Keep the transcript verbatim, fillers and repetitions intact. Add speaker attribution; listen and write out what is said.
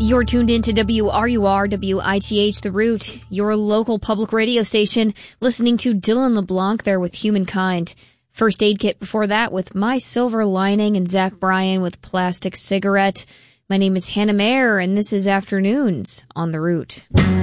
Speaker 1: You're tuned in to W R U R W I T H The Root, your local public radio station, listening to Dylan LeBlanc there with Humankind. First Aid Kit before that with My Silver Lining, and Zach Bryan with Plastic Cigarette. My name is Hannah Mayer, and this is Afternoons on The Root.